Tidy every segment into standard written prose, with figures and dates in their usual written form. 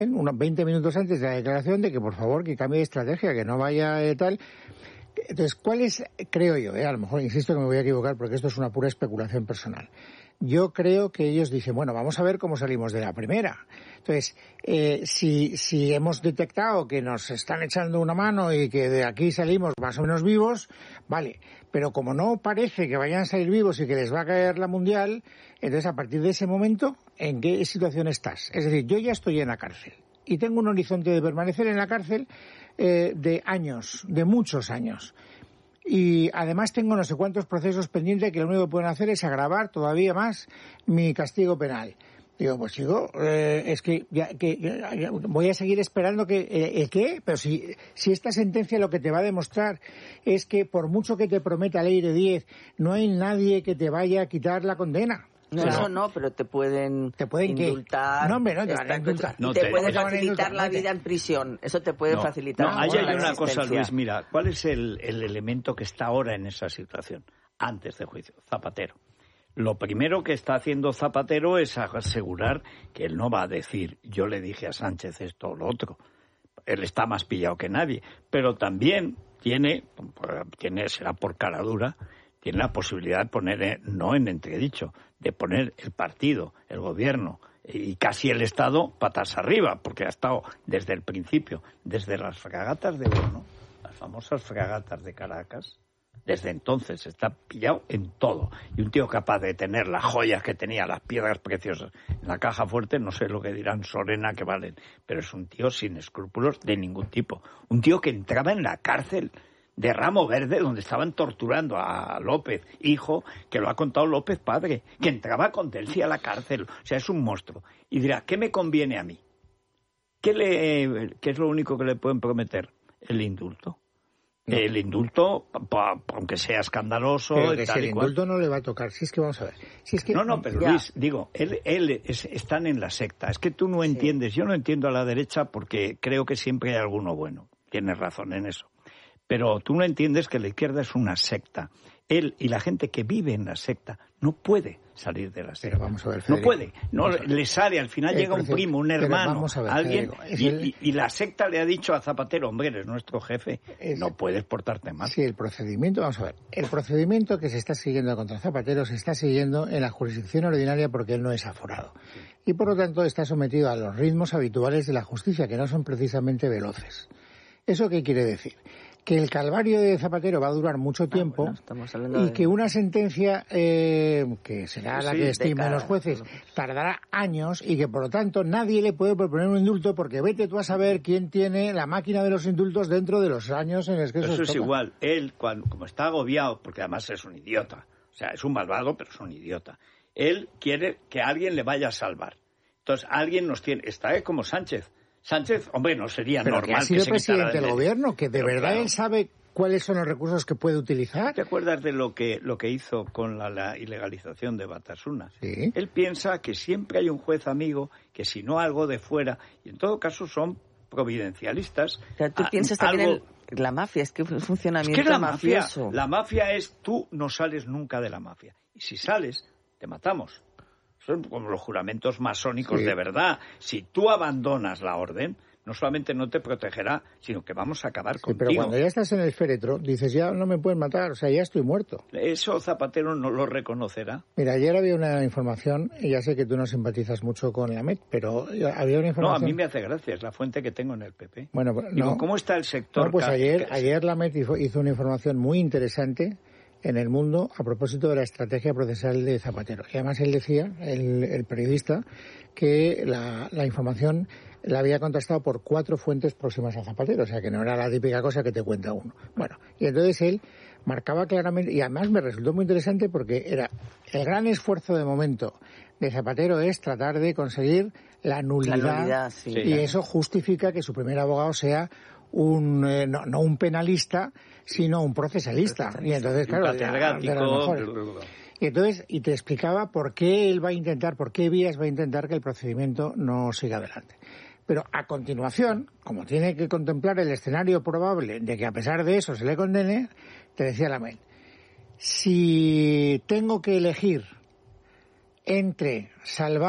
unos 20 minutos antes de la declaración de que por favor que cambie de estrategia, que no vaya tal. Entonces, ¿cuál es, creo yo, a lo mejor insisto que me voy a equivocar porque esto es una pura especulación personal? Yo creo que ellos dicen, bueno, vamos a ver cómo salimos de la primera. Entonces, si hemos detectado que nos están echando una mano y que de aquí salimos más o menos vivos, vale. Pero como no parece que vayan a salir vivos y que les va a caer la mundial, entonces a partir de ese momento, ¿en qué situación estás? Es decir, yo ya estoy en la cárcel y tengo un horizonte de permanecer en la cárcel de años, de muchos años. Y además tengo no sé cuántos procesos pendientes que lo único que pueden hacer es agravar todavía más mi castigo penal. Digo, pues chico, es que, voy a seguir esperando que... ¿Qué? Pero si esta sentencia lo que te va a demostrar es que por mucho que te prometa Ley de 10, no hay nadie que te vaya a quitar la condena. No, eso no, pero te pueden indultar. No, hombre, no te van a indultar. Te puede facilitar la vida en prisión. Eso te puede facilitar. No, ahí hay una cosa, Luis, mira, ¿cuál es el elemento que está ahora en esa situación? Antes del juicio, Zapatero. Lo primero que está haciendo Zapatero es asegurar que él no va a decir, yo le dije a Sánchez esto o lo otro. Él está más pillado que nadie. Pero también tiene será por cara dura, tiene la posibilidad de poner, no en entredicho, de poner el partido, el gobierno y casi el Estado patas arriba, porque ha estado desde el principio, desde las fragatas de Oro, las famosas fragatas de Caracas, desde entonces está pillado en todo. Y un tío capaz de tener las joyas que tenía, las piedras preciosas en la caja fuerte, no sé lo que dirán Sorena que valen, pero es un tío sin escrúpulos de ningún tipo. Un tío que entraba en la cárcel de Ramo Verde, donde estaban torturando a López, hijo, que lo ha contado López padre, que entraba con Delcy a la cárcel. O sea, es un monstruo. Y dirá, ¿qué me conviene a mí? ¿Qué es lo único que le pueden prometer? El indulto. No. El indulto, aunque sea escandaloso... Pero que si el indulto no le va a tocar. Si es que vamos a ver. Si es que, no, pero ya. Luis, digo, están en la secta. Es que tú no entiendes. Yo no entiendo a la derecha porque creo que siempre hay alguno bueno. Tienes razón en eso. Pero tú no entiendes que la izquierda es una secta. Él y la gente que vive en la secta no puede salir de la secta. Pero vamos a ver, Federico, no puede. No le sale. Al final llega un primo, un hermano, alguien. Y la secta le ha dicho a Zapatero, hombre, eres nuestro jefe, no puedes portarte mal. Sí, el procedimiento, vamos a ver. El procedimiento que se está siguiendo contra Zapatero se está siguiendo en la jurisdicción ordinaria porque él no es aforado. Y por lo tanto está sometido a los ritmos habituales de la justicia, que no son precisamente veloces. ¿Eso qué quiere decir? Que el calvario de Zapatero va a durar mucho tiempo y que una sentencia que será la que estimen los jueces tardará años y que por lo tanto nadie le puede proponer un indulto porque vete tú a saber quién tiene la máquina de los indultos dentro de los años en los que eso es igual. Él, como está agobiado, porque además es un idiota, o sea, es un malvado pero es un idiota, él quiere que alguien le vaya a salvar. Entonces alguien nos tiene, está como Sánchez, hombre, no sería pero normal que ha sido se presidente del gobierno, que de verdad claro. Él sabe cuáles son los recursos que puede utilizar. ¿Te acuerdas de lo que hizo con la ilegalización de Batasuna? Sí. Él piensa que siempre hay un juez amigo, que si no algo de fuera, y en todo caso son providencialistas. O sea, tú piensas también en la mafia, es que es un funcionamiento mafioso. La mafia es, tú no sales nunca de la mafia. Y si sales, te matamos. Son como los juramentos masónicos de verdad. Si tú abandonas la orden, no solamente no te protegerá, sino que vamos a acabar contigo. Pero cuando ya estás en el féretro, dices, ya no me pueden matar, o sea, ya estoy muerto. Eso Zapatero no lo reconocerá. Mira, ayer había una información, y ya sé que tú no simpatizas mucho con la MET, pero había una información... No, a mí me hace gracia, es la fuente que tengo en el PP. Bueno, digo, ¿cómo está el sector? No, pues ayer la MET hizo una información muy interesante en El Mundo a propósito de la estrategia procesal de Zapatero. Y además él decía, el periodista, que la información la había contrastado por 4 fuentes próximas a Zapatero, o sea que no era la típica cosa que te cuenta uno. Bueno, y entonces él marcaba claramente, y además me resultó muy interesante porque era el gran esfuerzo de momento de Zapatero es tratar de conseguir la nulidad sí. Y eso justifica que su primer abogado sea no un penalista, sino un procesalista. Y entonces, claro, y te explicaba por qué él va a intentar, por qué vías va a intentar que el procedimiento no siga adelante. Pero a continuación, como tiene que contemplar el escenario probable de que a pesar de eso se le condene, te decía la MET, si tengo que elegir entre salvar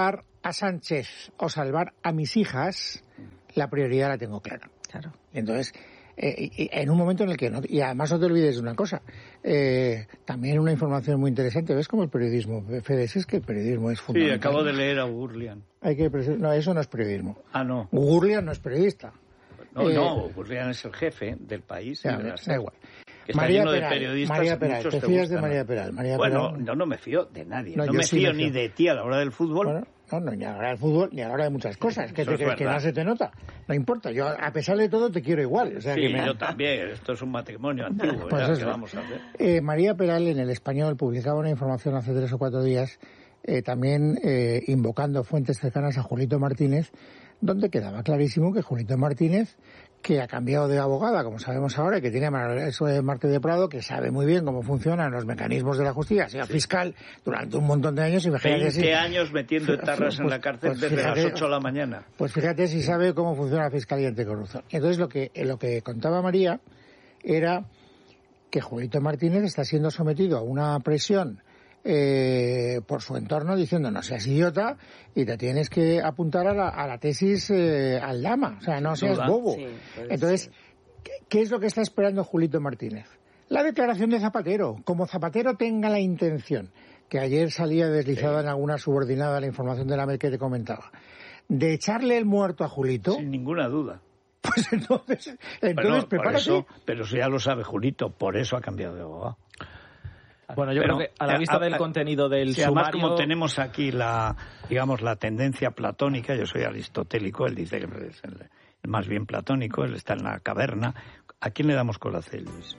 a Sánchez o salvar a mis hijas, la prioridad la tengo clara. Claro. Entonces, en un momento en el que no, y además no te olvides de una cosa, también una información muy interesante, ¿ves cómo el periodismo, Fede? Es que el periodismo es fundamental. Sí, acabo de leer a Gurlian. No, eso no es periodismo. Ah, no. Gurlian no es periodista. No, Gurlian es el jefe del país. Da igual. Que está lleno de periodistas. María Peral, ¿te fías de María Peral? Bueno, no me fío de nadie. No me fío ni de ti a la hora del fútbol. Bueno, no, ni a la hora del fútbol, ni a la hora de muchas cosas. Que no se te nota. No importa. Yo, a pesar de todo, te quiero igual. O sea, sí, yo también. Esto es un matrimonio antiguo. Pues ¿qué vamos a hacer? María Peral, en El Español, publicaba una información hace 3 o 4 días, también invocando fuentes cercanas a Julito Martínez, donde quedaba clarísimo que Julito Martínez, que ha cambiado de abogada, como sabemos ahora, y que tiene eso de Marte de Prado, que sabe muy bien cómo funcionan los mecanismos de la justicia, ha sido fiscal durante un montón de años. Y 20 años metiendo etarras en la cárcel desde las 8 de la mañana. Pues fíjate si sabe cómo funciona la Fiscalía Anticorrupción. Entonces lo que contaba María era que Julito Martínez está siendo sometido a una presión por su entorno diciendo no seas idiota y te tienes que apuntar a la tesis al Lama, o sea, no seas bobo. Sí, entonces, ¿qué es lo que está esperando Julito Martínez? La declaración de Zapatero. Como Zapatero tenga la intención, que ayer salía deslizada en alguna subordinada la información de la MED que te comentaba, de echarle el muerto a Julito. Sin ninguna duda. Pues entonces prepárate. Pero eso ya lo sabe Julito, por eso ha cambiado de abogado. Bueno, yo creo que a la vista del contenido del sumario... Además, como tenemos aquí la tendencia platónica, yo soy aristotélico, él dice que es el más bien platónico, él está en la caverna. ¿A quién le damos Colacel, Luis?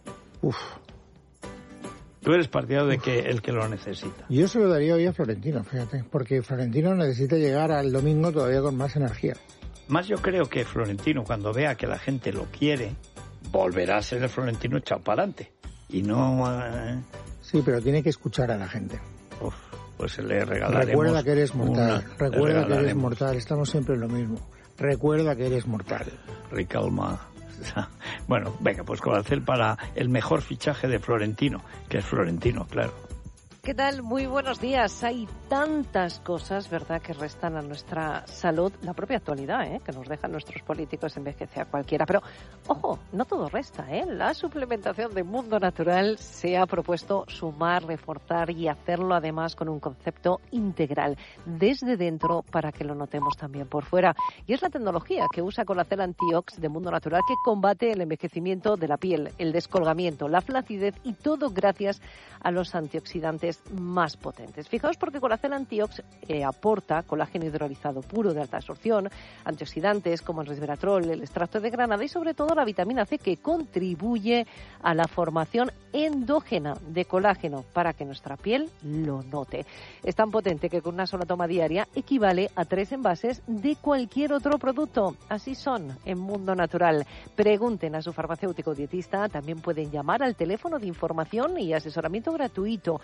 Tú eres partidario de que el que lo necesita. Yo se lo daría hoy a Florentino, fíjate, porque Florentino necesita llegar al domingo todavía con más energía. Más yo creo que Florentino, cuando vea que la gente lo quiere, volverá a ser el Florentino echado para adelante. Y no... Sí, pero tiene que escuchar a la gente. Pues le regalaremos... Recuerda que eres mortal. Recuerda que eres mortal. Estamos siempre en lo mismo. Recuerda que eres mortal. Ricalma. Bueno, venga, pues Colacel para el mejor fichaje de Florentino, que es Florentino, claro. ¿Qué tal? Muy buenos días. Hay tantas cosas, ¿verdad?, que restan a nuestra salud. La propia actualidad, que nos dejan nuestros políticos envejece a cualquiera. Pero, ojo, no todo resta, La suplementación de Mundo Natural se ha propuesto sumar, reforzar y hacerlo además con un concepto integral, desde dentro para que lo notemos también por fuera. Y es la tecnología que usa Colacel Antiox de Mundo Natural que combate el envejecimiento de la piel, el descolgamiento, la flacidez y todo gracias a los antioxidantes más potentes. Fijaos porque Colacel Antiox aporta colágeno hidrolizado puro de alta absorción, antioxidantes como el resveratrol, el extracto de granada y sobre todo la vitamina C que contribuye a la formación endógena de colágeno para que nuestra piel lo note. Es tan potente que con una sola toma diaria equivale a 3 envases de cualquier otro producto. Así son en Mundo Natural. Pregunten a su farmacéutico dietista, también pueden llamar al teléfono de información y asesoramiento gratuito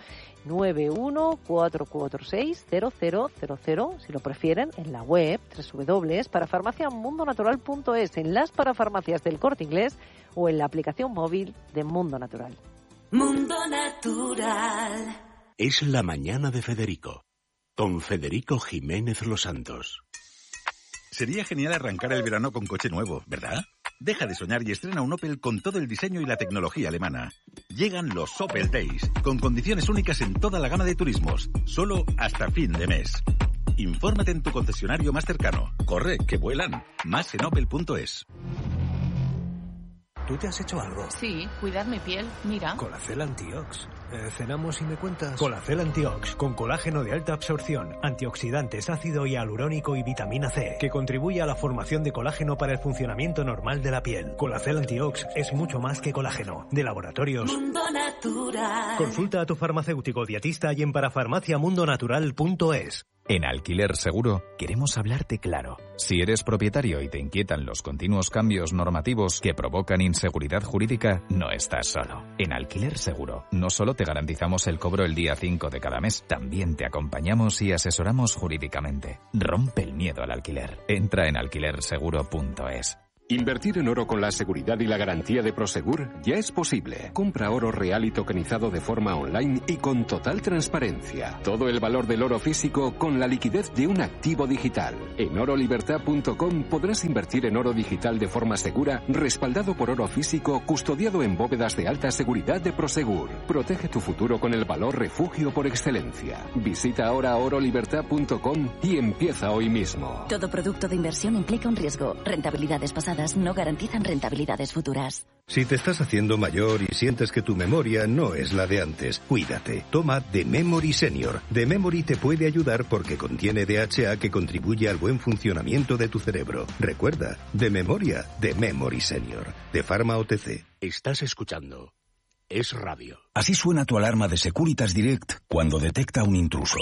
914460000, si lo prefieren, en la web www.parafarmaciamundonatural.es, en las parafarmacias del Corte Inglés o en la aplicación móvil de Mundo Natural. Mundo Natural. Es la mañana de Federico, con Federico Jiménez Los Santos. Sería genial arrancar el verano con coche nuevo, ¿verdad? Deja de soñar y estrena un Opel con todo el diseño y la tecnología alemana. Llegan los Opel Days, con condiciones únicas en toda la gama de turismos, solo hasta fin de mes. Infórmate en tu concesionario más cercano. Corre, que vuelan. Más en opel.es. ¿Tú te has hecho algo? Sí, cuidar mi piel, mira. Colacel Antiox. ¿Cenamos y me cuentas? Colacel Antiox, con colágeno de alta absorción, antioxidantes, ácido hialurónico y vitamina C, que contribuye a la formación de colágeno para el funcionamiento normal de la piel. Colacel Antiox es mucho más que colágeno. De laboratorios Mundo Natural. Consulta a tu farmacéutico dietista y en parafarmaciamundonatural.es. En Alquiler Seguro queremos hablarte claro. Si eres propietario y te inquietan los continuos cambios normativos que provocan inseguridad jurídica, no estás solo. En Alquiler Seguro no solo te garantizamos el cobro el día 5 de cada mes, también te acompañamos y asesoramos jurídicamente. Rompe el miedo al alquiler. Entra en alquilerseguro.es. Invertir en oro con la seguridad y la garantía de Prosegur ya es posible. Compra oro real y tokenizado de forma online y con total transparencia. Todo el valor del oro físico con la liquidez de un activo digital. En orolibertad.com podrás invertir en oro digital de forma segura, respaldado por oro físico, custodiado en bóvedas de alta seguridad de Prosegur. Protege tu futuro con el valor refugio por excelencia. Visita ahora orolibertad.com y empieza hoy mismo. Todo producto de inversión implica un riesgo. Rentabilidades pasadas no garantizan rentabilidades futuras. Si te estás haciendo mayor y sientes que tu memoria no es la de antes, cuídate. Toma The Memory Senior. The Memory te puede ayudar porque contiene DHA que contribuye al buen funcionamiento de tu cerebro. Recuerda, de memoria, The Memory Senior. De Pharma OTC. Estás escuchando Es Radio. Así suena tu alarma de Securitas Direct cuando detecta un intruso.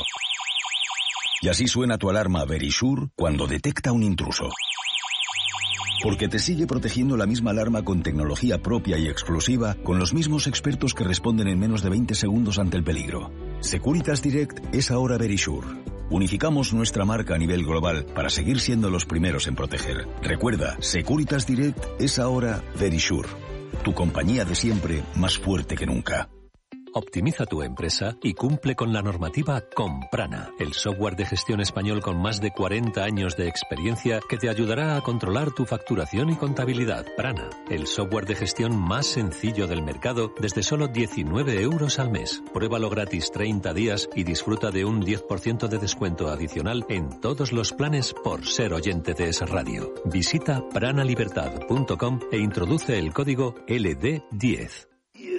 Y así suena tu alarma Verisure cuando detecta un intruso. Porque te sigue protegiendo la misma alarma con tecnología propia y exclusiva, con los mismos expertos que responden en menos de 20 segundos ante el peligro. Securitas Direct es ahora Verisure. Unificamos nuestra marca a nivel global para seguir siendo los primeros en proteger. Recuerda, Securitas Direct es ahora Verisure. Tu compañía de siempre, más fuerte que nunca. Optimiza tu empresa y cumple con la normativa con Prana, el software de gestión español con más de 40 años de experiencia que te ayudará a controlar tu facturación y contabilidad. Prana, el software de gestión más sencillo del mercado desde solo 19 euros al mes. Pruébalo gratis 30 días y disfruta de un 10% de descuento adicional en todos los planes por ser oyente de Es Radio. Visita pranalibertad.com e introduce el código LD10.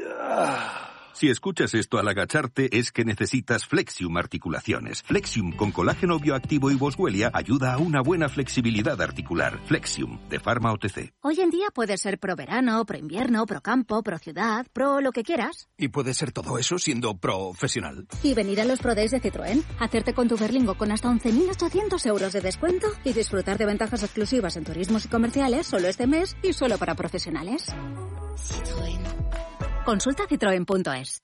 Si escuchas esto al agacharte es que necesitas Flexium Articulaciones. Flexium con colágeno bioactivo y boswellia ayuda a una buena flexibilidad articular. Flexium, de Pharma OTC. Hoy en día puedes ser pro verano, pro invierno, pro campo, pro ciudad, pro lo que quieras. Y puedes ser todo eso siendo profesional. Y venir a los Pro Days de Citroën, hacerte con tu Berlingo con hasta 11.800 euros de descuento y disfrutar de ventajas exclusivas en turismos y comerciales solo este mes y solo para profesionales. Citroën. Consulta citroen.es.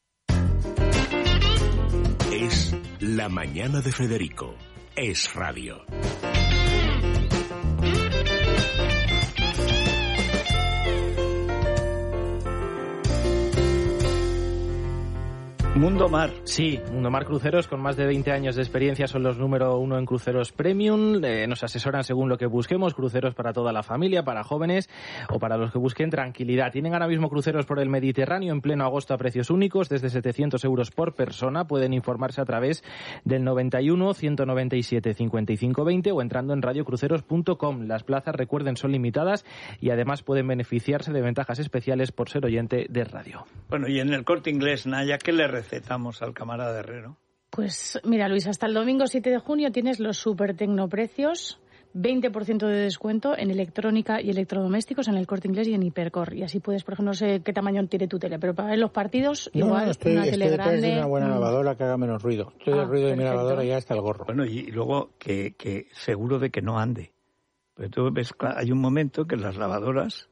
Es La Mañana de Federico. Es Radio. Mundo Mar. Sí, Mundo Mar Cruceros, con más de 20 años de experiencia, son los número 1 en cruceros premium. Nos asesoran según lo que busquemos, cruceros para toda la familia, para jóvenes o para los que busquen tranquilidad. Tienen ahora mismo cruceros por el Mediterráneo en pleno agosto a precios únicos, desde 700 euros por persona. Pueden informarse a través del 91 197 55 20 o entrando en radiocruceros.com. Las plazas, recuerden, son limitadas y además pueden beneficiarse de ventajas especiales por ser oyente de radio. Bueno, y en el Corte Inglés, Naya, ¿qué le recetamos al camarada Herrero? Pues mira, Luis, hasta el domingo 7 de junio tienes los super tecnoprecios, 20% de descuento en electrónica y electrodomésticos en el Corte Inglés y en Hipercor. Y así puedes, por ejemplo, no sé qué tamaño tiene tu tele, pero para ver los partidos, igual una tele grande. De una buena lavadora que haga menos ruido. Estoy el ruido de mi lavadora ya hasta el gorro. Bueno, y luego que seguro de que no ande. Pero tú ves, hay un momento que las lavadoras,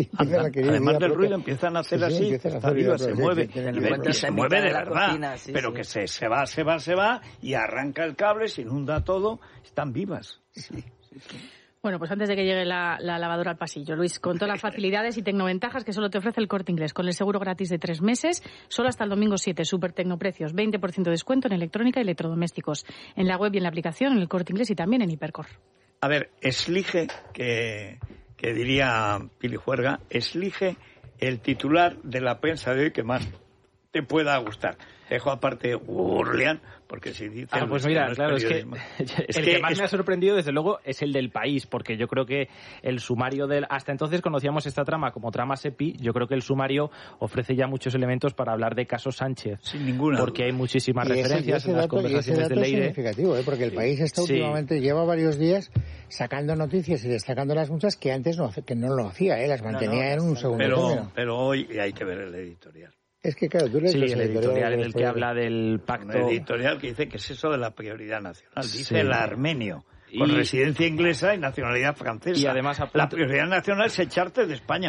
además del ruido, empiezan a hacer así, está viva, se mueve, y se mueve de verdad, cocina, pero que se va, y arranca el cable, se inunda todo, están vivas. Sí. Bueno, pues antes de que llegue la lavadora al pasillo, Luis, con todas las facilidades y tecnoventajas que solo te ofrece el Corte Inglés, con el seguro gratis de 3 meses, solo hasta el domingo 7, super tecnoprecios, 20% de descuento en electrónica y electrodomésticos, en la web y en la aplicación, en el Corte Inglés y también en Hipercor. A ver, elige, que diría Pili Juerga, elige el titular de la prensa de hoy que más te pueda gustar. Dejo aparte Urlian, porque si dice... pues mira, claro, es que más me ha sorprendido, desde luego, es el del País, porque yo creo que el sumario del... Hasta entonces conocíamos esta trama como trama SEPI, yo creo que el sumario ofrece ya muchos elementos para hablar de caso Sánchez. Sin ninguna porque hay muchísimas referencias en las conversaciones de Leire. Es significativo, porque el País está últimamente, lleva varios días sacando noticias y destacando las muchas que antes no lo hacía, las mantenía en un segundo término. Pero hoy hay que ver el editorial. Es que, claro, tú lees el editorial en el que habla del pacto... Un editorial que dice que es eso de la prioridad nacional. Dice el armenio. con residencia inglesa y nacionalidad francesa. Y además la prioridad nacional es echarte de España.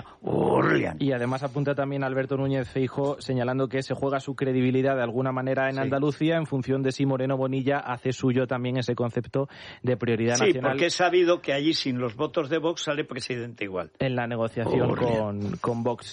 Y además apunta también Alberto Núñez Feijóo señalando que se juega su credibilidad de alguna manera en Andalucía en función de si Moreno Bonilla hace suyo también ese concepto de prioridad nacional. Sí, porque he sabido que allí sin los votos de Vox sale presidente igual. En la negociación con Vox.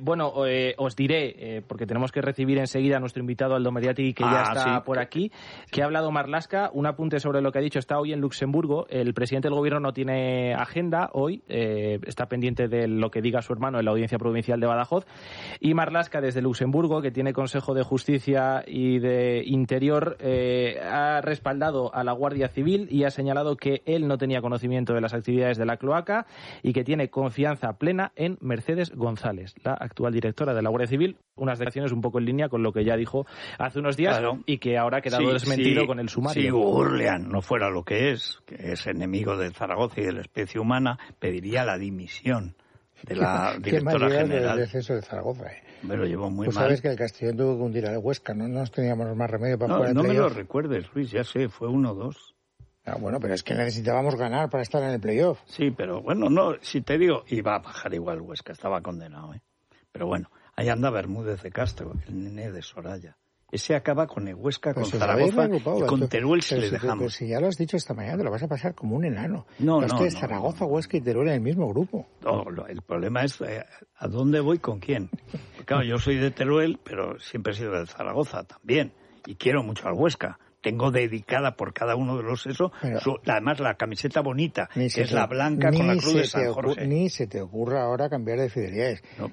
Os diré, porque tenemos que recibir enseguida a nuestro invitado Aldo Mediati, que ya está por aquí, que ha hablado Marlaska. Un apunte sobre lo que ha dicho. Está hoy en Luxemburgo. El presidente del gobierno no tiene agenda hoy. Está pendiente de lo que diga su hermano en la Audiencia Provincial de Badajoz. Y Marlaska, desde Luxemburgo, que tiene Consejo de Justicia y de Interior, ha respaldado a la Guardia Civil y ha señalado que él no tenía conocimiento de las actividades de la cloaca y que tiene confianza plena en Mercedes González, la actual directora de la Guardia Civil. Unas declaraciones un poco en línea con lo que ya dijo hace unos días y que ahora ha quedado desmentido con el sumario. Si Gurlian no fuera lo que es enemigo de Zaragoza y de la especie humana, pediría la dimisión de la directora general. Qué descenso de Zaragoza, Me lo llevó muy mal. Sabes que el Castellón tuvo que hundir al Huesca, no nos teníamos más remedio para jugar. No me lo recuerdes, Luis, ya sé, fue 1-2. Bueno, pero es que necesitábamos ganar para estar en el playoff. Sí, pero bueno, no, si te digo, iba a bajar igual Huesca, estaba condenado, Pero bueno, ahí anda Bermúdez de Castro, el nene de Soraya. Ese acaba con el Huesca, con Zaragoza y con Teruel si le dejamos. Pero si ya lo has dicho esta mañana, te lo vas a pasar como un enano. No, Zaragoza, Huesca y Teruel en el mismo grupo. No, el problema es a dónde voy con quién. Claro, yo soy de Teruel, pero siempre he sido de Zaragoza también. Y quiero mucho al Huesca. Tengo dedicada por cada uno de los además la camiseta bonita, que es la blanca con la cruz de San Jorge. Ni se te ocurra ahora cambiar de fidelidades. No.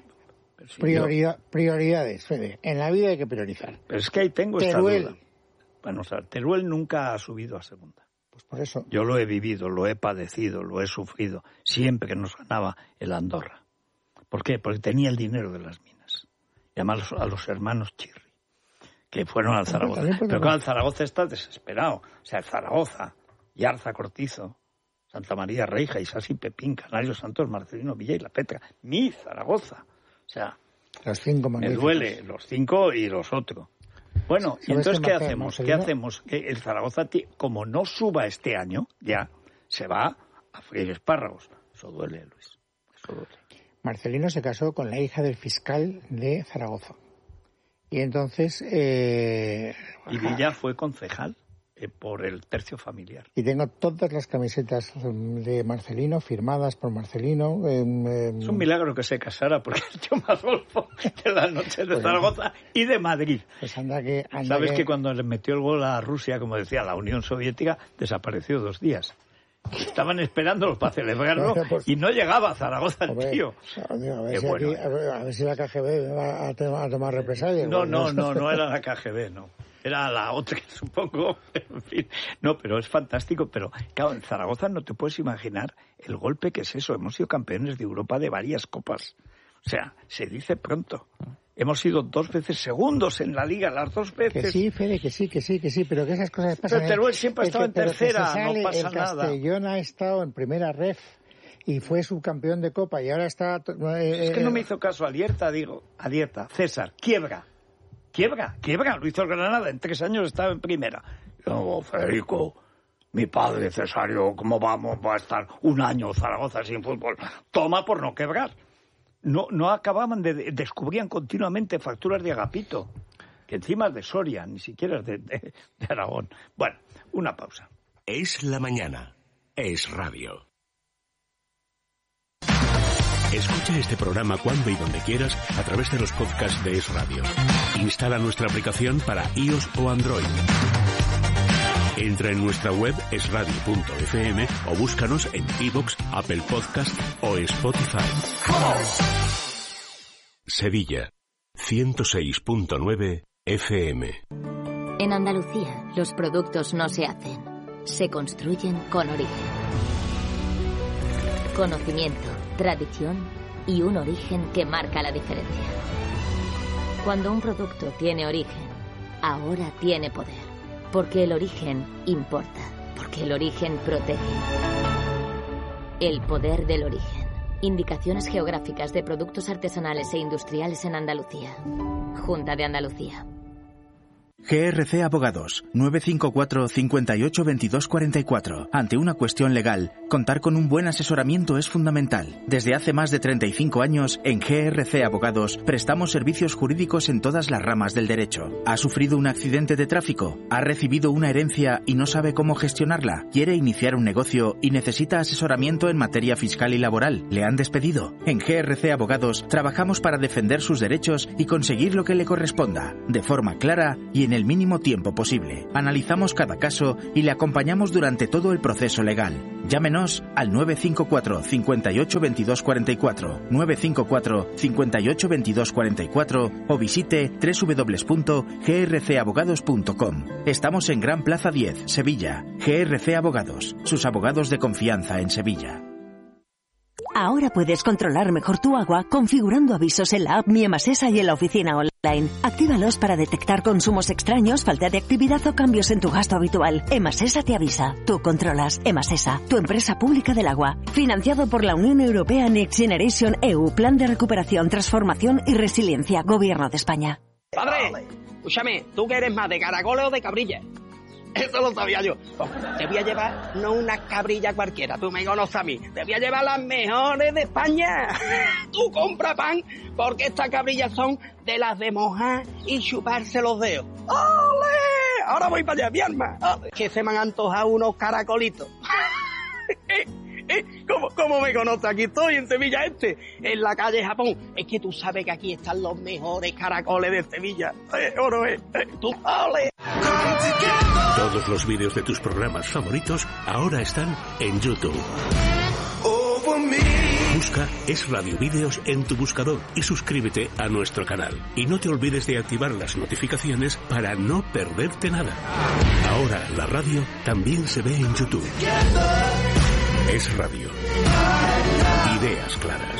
Prioridades, Fede. En la vida hay que priorizar. Pero es que ahí tengo Teruel. Esta duda. Bueno, Teruel nunca ha subido a segunda. Pues por eso. Yo lo he vivido, lo he padecido, lo he sufrido. Siempre que nos ganaba el Andorra. ¿Por qué? Porque tenía el dinero de las minas. Y además a los hermanos Chirri, que fueron al Zaragoza. Pero claro, el Zaragoza está desesperado. O sea, el Zaragoza, Yarza Cortizo, Santa María Reija, Isasi Pepín, Canario Santos, Marcelino Villa y La Petra. Mi Zaragoza. O sea, los 5 me duele, los 5 y los otros. Bueno, y entonces, ¿qué hacemos? ¿Qué hacemos? Que el Zaragoza, como no suba este año, ya se va a freír espárragos. Eso duele, Luis. Eso duele. Marcelino se casó con la hija del fiscal de Zaragoza. Y entonces... y Villa fue concejal por el tercio familiar. Y tengo todas las camisetas de Marcelino firmadas por Marcelino. Es un milagro que se casara porque es hecho más golfo de la noche de Zaragoza y de Madrid. Pues ¿Sabes que cuando le metió el gol a Rusia, como decía la Unión Soviética, desapareció 2 días? Estaban esperándolos para celebrarlo y no llegaba a Zaragoza el tío. A ver si la KGB va a tomar represalias. No era la KGB, no. Era la otra, supongo. En fin. No, pero es fantástico. Pero, claro, en Zaragoza no te puedes imaginar el golpe que es eso. Hemos sido campeones de Europa de varias copas. O sea, se dice pronto. Hemos sido 2 veces segundos en la Liga, las 2 veces. Que sí, Fede, que sí, pero que esas cosas pasan. Pero Teruel siempre ha estado en tercera, no pasa nada. El Castellón ha estado en primera ref y fue subcampeón de Copa y ahora está... Es que no me hizo caso Alieta, César, quiebra, lo hizo el Granada, en 3 años estaba en primera. Yo, Federico, mi padre Cesario, ¿cómo va a estar 1 año Zaragoza sin fútbol? Toma por no quebrar. No acababan descubrían continuamente facturas de Agapito, que encima es de Soria, ni siquiera es de Aragón. Bueno, una pausa. Es la mañana. Es radio. Escucha este programa cuando y donde quieras a través de los podcasts de Es Radio. Instala nuestra aplicación para iOS o Android. Entra en nuestra web esradio.fm o búscanos en iVoox, Apple Podcast o Spotify. Sevilla, 106.9 FM. En Andalucía, los productos no se hacen, se construyen con origen. Conocimiento, tradición y un origen que marca la diferencia. Cuando un producto tiene origen, ahora tiene poder. Porque el origen importa. Porque el origen protege. El poder del origen. Indicaciones geográficas de productos artesanales e industriales en Andalucía. Junta de Andalucía. GRC Abogados, 954 58 22 44. Ante una cuestión legal, contar con un buen asesoramiento es fundamental. Desde hace más de 35 años, en GRC Abogados, prestamos servicios jurídicos en todas las ramas del derecho. ¿Ha sufrido un accidente de tráfico? ¿Ha recibido una herencia y no sabe cómo gestionarla? ¿Quiere iniciar un negocio y necesita asesoramiento en materia fiscal y laboral? ¿Le han despedido? En GRC Abogados, trabajamos para defender sus derechos y conseguir lo que le corresponda, de forma clara y en el mínimo tiempo posible. Analizamos cada caso y le acompañamos durante todo el proceso legal. Llámenos al 954 58 22 44, 954 58 22 44 o visite www.grcabogados.com. Estamos en Gran Plaza 10, Sevilla. GRC Abogados, sus abogados de confianza en Sevilla. Ahora puedes controlar mejor tu agua configurando avisos en la app Mi Emasesa y en la oficina online. Actívalos para detectar consumos extraños, falta de actividad o cambios en tu gasto habitual. Emasesa te avisa. Tú controlas. Emasesa, tu empresa pública del agua. Financiado por la Unión Europea Next Generation EU, Plan de Recuperación, Transformación y Resiliencia, Gobierno de España. Padre, escúchame, ¿tú qué eres más, de caracoles o de cabrilla? Eso lo sabía yo. Te voy a llevar no una cabrilla cualquiera, tú me conoces a mí. Te voy a llevar las mejores de España. Tú compra pan, porque estas cabrillas son de las de mojar y chuparse los dedos. ¡Ole! Ahora voy para allá, mi alma. Que se me han antojado unos caracolitos. ¿Cómo me conoces? Aquí estoy, en Sevilla en la calle Japón. Es que tú sabes que aquí están los mejores caracoles de Sevilla. ¿O no es? Tú, ¡ole! Todos los vídeos de tus programas favoritos ahora están en YouTube. Busca Es Radio Vídeos en tu buscador y suscríbete a nuestro canal. Y no te olvides de activar las notificaciones para no perderte nada. Ahora la radio también se ve en YouTube. Es Radio. Ideas claras.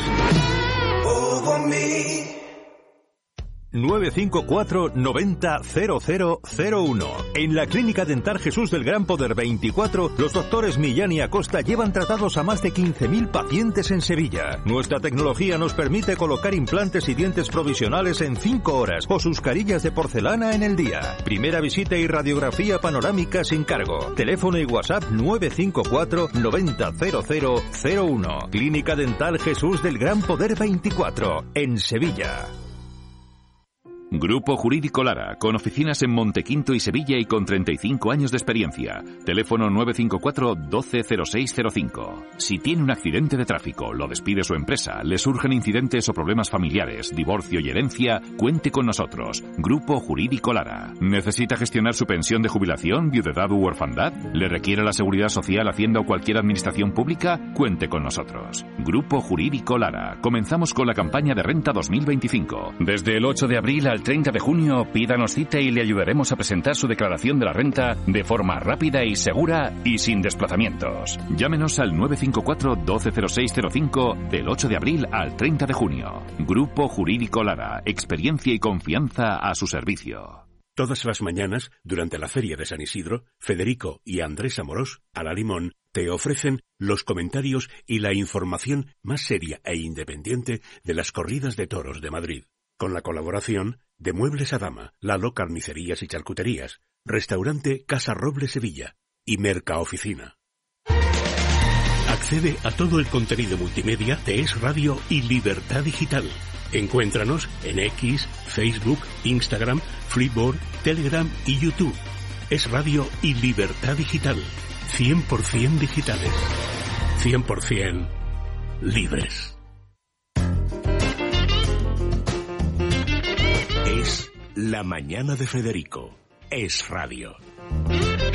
954 90 0001. En la Clínica Dental Jesús del Gran Poder 24, los doctores Millán y Acosta llevan tratados a más de 15.000 pacientes en Sevilla. Nuestra tecnología nos permite colocar implantes y dientes provisionales en 5 horas o sus carillas de porcelana en el día. Primera visita y radiografía panorámica sin cargo. Teléfono y WhatsApp 954 90 0001. Clínica Dental Jesús del Gran Poder 24, en Sevilla. Grupo Jurídico Lara, con oficinas en Montequinto y Sevilla y con 35 años de experiencia. Teléfono 954 120605. Si tiene un accidente de tráfico, lo despide su empresa, le surgen incidentes o problemas familiares, divorcio y herencia, cuente con nosotros. Grupo Jurídico Lara. ¿Necesita gestionar su pensión de jubilación, viudedad u orfandad? ¿Le requiere la Seguridad Social, Hacienda o cualquier administración pública? Cuente con nosotros. Grupo Jurídico Lara. Comenzamos con la campaña de renta 2025. Desde el 8 de abril al 30 de junio, pídanos cita y le ayudaremos a presentar su declaración de la renta de forma rápida y segura y sin desplazamientos. Llámenos al 954 120605 del 8 de abril al 30 de junio. Grupo Jurídico Lara. Experiencia y confianza a su servicio. Todas las mañanas, durante la Feria de San Isidro, Federico y Andrés Amorós, a la Limón, te ofrecen los comentarios y la información más seria e independiente de las corridas de toros de Madrid. Con la colaboración de Muebles a Dama, Lalo Carnicerías y Charcuterías, Restaurante Casa Roble Sevilla y Mercaoficina. Accede a todo el contenido multimedia de Es Radio y Libertad Digital. Encuéntranos en X, Facebook, Instagram, Flipboard, Telegram y YouTube. Es Radio y Libertad Digital. 100% digitales. 100% libres. Es La Mañana de Federico. Es Radio.